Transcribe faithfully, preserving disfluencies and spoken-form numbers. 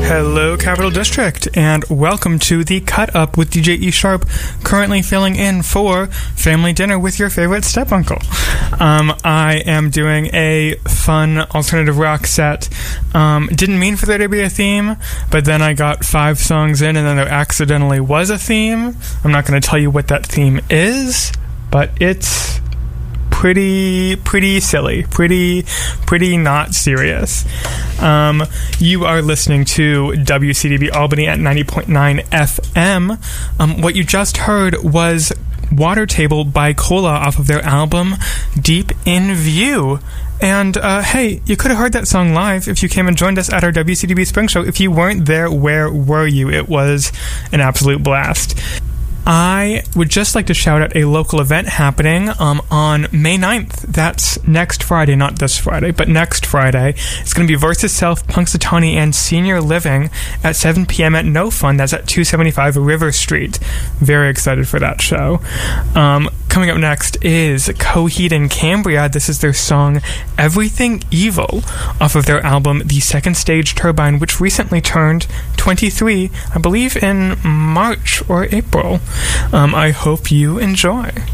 Hello, Capital District, and welcome to the Cut Up with D J E Sharp, currently filling in for Family Dinner with your favorite step-uncle. Um, I am doing a fun alternative rock set. Um, didn't mean for there to be a theme, but then I got five songs in and then there accidentally was a theme. I'm not going to tell you what that theme is, but it's pretty pretty silly, pretty pretty not serious. Um, you are listening to W C D B Albany at ninety point nine F M. Um, what you just heard was Water Table by Cola off of their album Deep in View. And uh, hey, you could have heard that song live if you came and joined us at our W C D B Spring Show. If you weren't there, where were you? It was an absolute blast. I would just like to shout out a local event happening um, on May ninth. That's next Friday, not this Friday, but next Friday. It's going to be Versus Self, Punxsutawney, and Senior Living at seven p.m. at No Fun. That's at two seventy-five River Street. Very excited for that show. Um, coming up next is Coheed and Cambria. This is their song Everything Evil off of their album The Second Stage Turbine, which recently turned twenty-three, I believe in March or April. Um, I hope you enjoy.